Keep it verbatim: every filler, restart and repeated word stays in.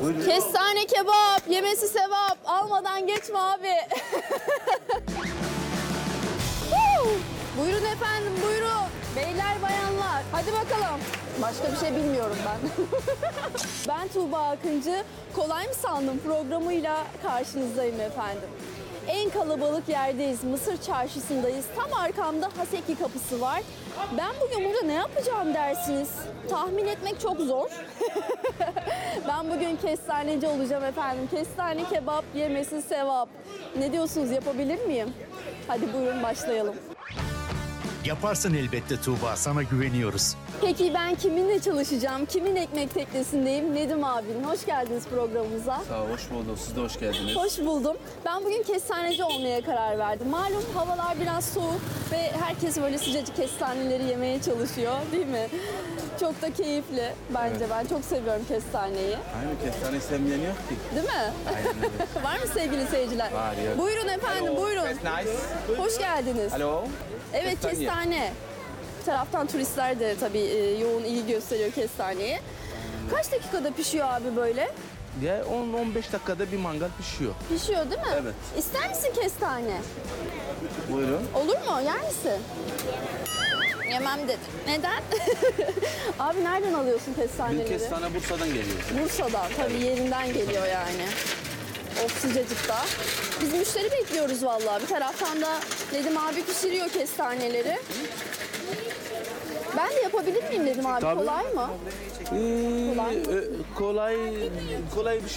Buyurun. Kestane kebap, yemesi sevap. Almadan geçme abi. Woo! Buyurun efendim, buyurun. Beyler, bayanlar. Hadi bakalım. Başka bir şey bilmiyorum ben. Ben Tuğba Akıncı. Kolay mı sandın programıyla karşınızdayım efendim. En kalabalık yerdeyiz. Mısır Çarşısı'ndayız. Tam arkamda Haseki Kapısı var. Ben bugün burada ne yapacağım dersiniz? Tahmin etmek çok zor. Ben bugün kestaneci olacağım efendim. Kestane kebap yemesi sevap. Ne diyorsunuz, yapabilir miyim? Hadi buyurun başlayalım. Yaparsın elbette Tuğba, sana güveniyoruz. Peki ben kiminle çalışacağım? Kimin ekmek teknesindeyim? Nedim abinin. Hoş geldiniz programımıza. Sağ ol, hoş bulduk. Siz de hoş geldiniz. Hoş buldum. Ben bugün kestaneci olmaya karar verdim. Malum havalar biraz soğuk ve herkes böyle sıcacık kestaneleri yemeye çalışıyor, değil mi? Çok da keyifli bence. Evet. Ben çok seviyorum kestaneyi. Aynı kestane sevmeyen yok ki. Değil mi? Aynen öyle. Var mı sevgili seyirciler? Var, yok. Buyurun efendim, Hello, buyurun. that's nice. Hoş geldiniz. Hello. Evet, Kestane. kestane. Bir taraftan turistler de tabii e, yoğun ilgi gösteriyor kestaneye. Kaç dakikada pişiyor abi böyle? Ya on on beş dakikada bir mangal pişiyor. Pişiyor değil mi? Evet. İster misin kestane? Buyurun. Olur mu? Yer misin? Yemem dedim. Neden? Abi nereden alıyorsun kestaneleri? Bir kestane Bursa'dan geliyor. Bursa'dan. Tabii yerinden geliyor yani. Of, sıcacıkta. Biz müşteri bekliyoruz vallahi. Bir taraftan da Nedim abi pişiriyor kestaneleri. Ben de yapabilir miyim Nedim abi? Tabii. Kolay mı? Ee, Kolay mı? e, kolay kolay bir şey